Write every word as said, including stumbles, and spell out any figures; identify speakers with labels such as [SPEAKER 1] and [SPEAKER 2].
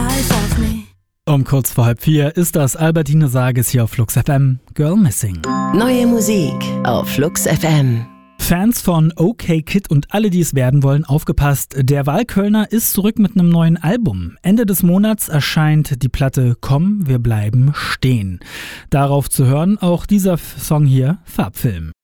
[SPEAKER 1] eyes off me.
[SPEAKER 2] Um kurz vor halb vier ist das Albertine Sages hier auf Flux F M. Girl Missing.
[SPEAKER 3] Neue Musik auf Flux F M.
[SPEAKER 2] Fans von OK Kid und alle, die es werden wollen, aufgepasst. Der Wahlkölner ist zurück mit einem neuen Album. Ende des Monats erscheint die Platte Komm, wir bleiben stehen. Darauf zu hören auch dieser Song hier, Farbfilm.